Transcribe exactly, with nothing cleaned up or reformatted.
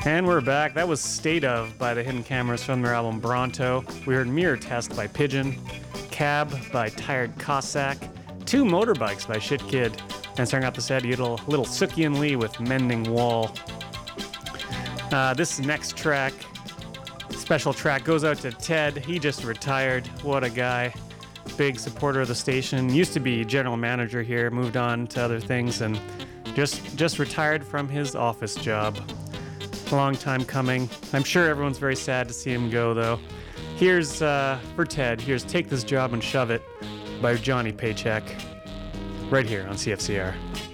And we're back. That was State of by the Hidden Cameras from their album Bronto. We heard Mirror Test by Pigeon, Cab by Tired Cossack, Two Motorbikes by Shit Kid, and starting out the set, you little, little Sookie and Lee with Mending Wall. Uh, this next track, special track, goes out to Ted. He just retired. What a guy. Big supporter of the station. Used to be general manager here, moved on to other things, and just just retired from his office job. A long time coming. I'm sure everyone's very sad to see him go, though. Here's, uh, for Ted, here's Take This Job and Shove It by Johnny Paycheck, right here on C F C R.